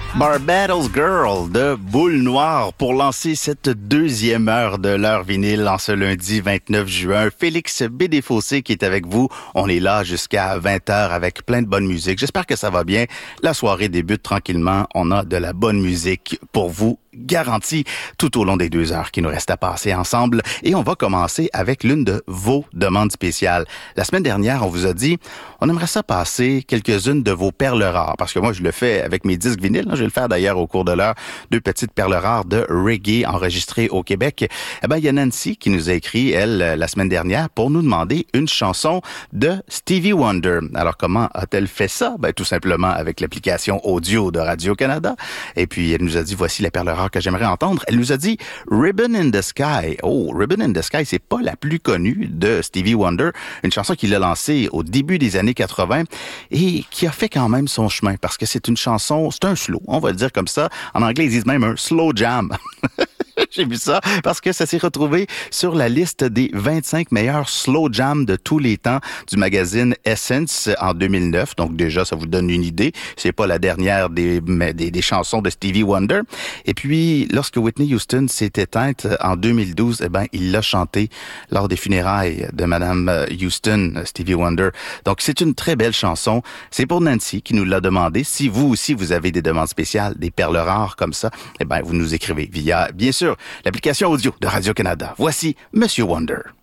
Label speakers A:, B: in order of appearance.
A: Barbados Girl de Boule Noire pour lancer cette deuxième heure de l'heure vinyle en ce lundi 29 juin. Félix Bédéfossé qui est avec vous. On est là jusqu'à 20h avec plein de bonne musique. J'espère que ça va bien. La soirée débute tranquillement. On a de la bonne musique pour vous garantie tout au long des 2 heures qui nous restent à passer ensemble. Et on va commencer avec l'une de vos demandes spéciales. La semaine dernière, on vous a dit, on aimerait ça passer quelques-unes de vos perles rares. Parce que moi, je le fais avec mes disques vinyles. Je vais le faire d'ailleurs au cours de l'heure. 2 petites perles rares de reggae enregistrées au Québec. Eh ben, il y a Nancy qui nous a écrit, elle, la semaine dernière, pour nous demander une chanson de Stevie Wonder. Alors, comment a-t-elle fait ça? Ben, tout simplement avec l'application audio de Radio-Canada. Et puis, elle nous a dit, voici la perle rare que j'aimerais entendre. Elle nous a dit Ribbon in the Sky. Oh, Ribbon in the Sky, c'est pas la plus connue de Stevie Wonder. Une chanson qu'il a lancée au début des années 80 et qui a fait quand même son chemin parce que c'est une chanson, c'est un slow, on va le dire comme ça. En anglais, ils disent même un slow jam. J'ai vu ça parce que ça s'est retrouvé sur la liste des 25 meilleurs slow jams de tous les temps du magazine Essence en 2009. Donc déjà, ça vous donne une idée. C'est pas la dernière des chansons de Stevie Wonder. Et puis, lorsque Whitney Houston s'est éteinte en 2012, eh ben, il l'a chanté lors des funérailles de Madame Houston, Stevie Wonder. Donc, c'est une très belle chanson. C'est pour Nancy qui nous l'a demandé. Si vous aussi, vous avez des demandes spéciales, des perles rares comme ça, eh ben, vous nous écrivez via, bien sûr, l'application audio de Radio-Canada. Voici Monsieur Wonder.